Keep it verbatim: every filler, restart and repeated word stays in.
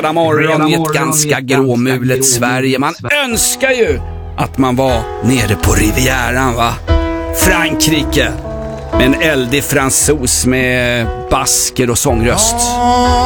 fredag morgon i ett ganska gråmulet Sverige. Man önskar ju att man var nere på Rivieran, va? Frankrike. Med en eldig fransos med basker och sångröst.